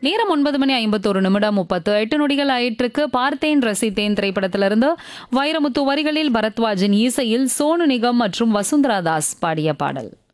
நேரம் 9:51 ஆயிற்றுக்கு. பார்த்தேன் ரசித்தேன் திரைப்படத்திலிருந்து வைரமுத்து வரிகளில் பரத்வாஜின் இசையில் சோனு நிகம் மற்றும் வசுந்தரா தாஸ் பாடிய பாடல்.